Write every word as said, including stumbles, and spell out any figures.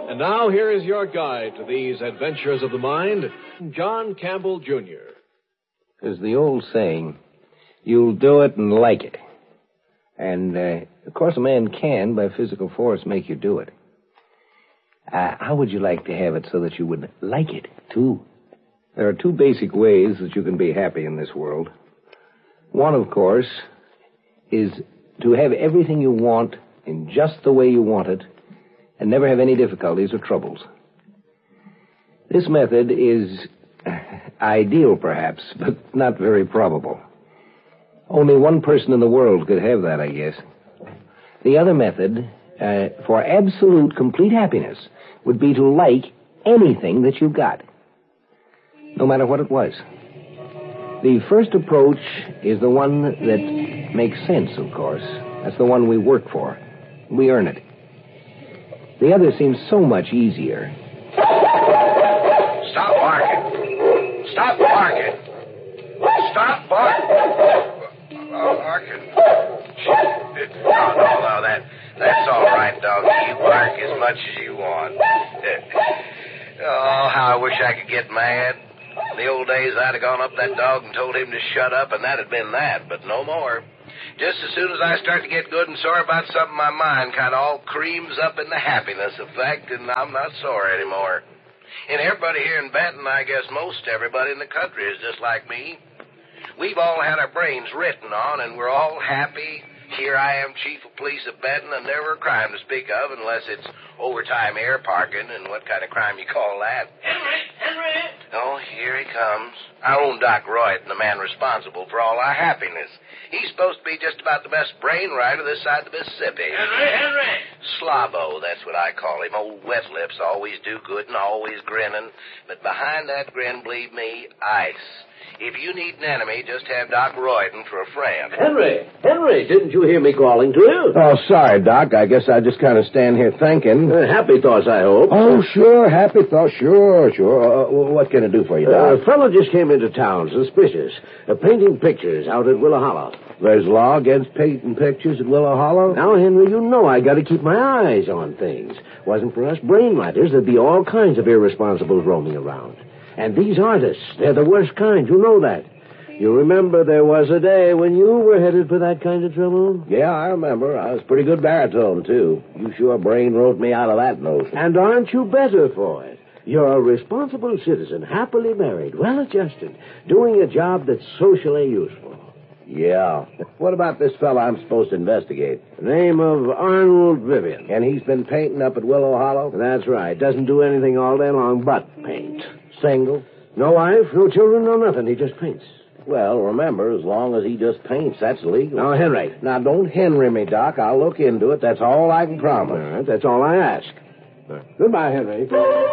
And now here is your guide to these adventures of the mind, John Campbell Junior There's the old saying, you'll do it and like it. And, uh, of course, a man can, by physical force, make you do it. Uh, how would you like to have it so that you would like it, too? There are two basic ways that you can be happy in this world. One, of course, is to have everything you want in just the way you want it and never have any difficulties or troubles. This method is ideal, perhaps, but not very probable. Only one person in the world could have that, I guess. The other method, uh, for absolute, complete happiness, would be to like anything that you got, no matter what it was. The first approach is the one that makes sense, of course. That's the one we work for. We earn it. The other seems so much easier. Stop barking. Stop barking. Stop barking. Oh, barking. Oh, no, no, that, that's all right, doggy. You bark as much as you want. Oh, how I wish I could get mad. In the old days, I'd have gone up that dog and told him to shut up, and that'd been that, but no more. Just as soon as I start to get good and sore about something, my mind kind of all creams up in the happiness effect, and I'm not sore anymore. And everybody here in Benton, I guess most everybody in the country is just like me. We've all had our brains written on, and we're all happy. Here I am, chief of police of Benton, and never a crime to speak of unless it's overtime air parking, and what kind of crime you call that? Henry! Henry! Oh, here he comes. Our own Doc Royton, the man responsible for all our happiness. He's supposed to be just about the best brain rider this side of the Mississippi. Henry! Henry! Slobbo, that's what I call him. Old wet lips, always do good and always grinning. But behind that grin, believe me, ice. If you need an enemy, just have Doc Royton for a friend. Henry! Henry, didn't you hear me calling to you? Oh, sorry, Doc. I guess I just kind of stand here thinking. Uh, happy thoughts, I hope. Oh, sure. Happy thoughts. Sure, sure. Uh, what can I do for you, Doc? Uh, a fellow just came into town, suspicious. Uh, painting pictures out at Willow Hollow. There's law against painting pictures at Willow Hollow? Now, Henry, you know I got to keep my eyes on things. Wasn't for us brain writers, there'd be all kinds of irresponsibles roaming around. And these artists, they're the worst kind. You know that. You remember there was a day when you were headed for that kind of trouble? Yeah, I remember. I was pretty good baritone, too. You sure brain wrote me out of that notion. And aren't you better for it? You're a responsible citizen, happily married, well-adjusted, doing a job that's socially useful. Yeah. What about this fella I'm supposed to investigate? The name of Arnold Vivian. And he's been painting up at Willow Hollow? That's right. Doesn't do anything all day long but paint. Single? No wife, no children, no nothing. He just paints. Well, remember, as long as he just paints, that's legal. Now, Henry. Now, don't Henry me, Doc. I'll look into it. That's all I can promise. All right, that's all I ask. Goodbye, Henry.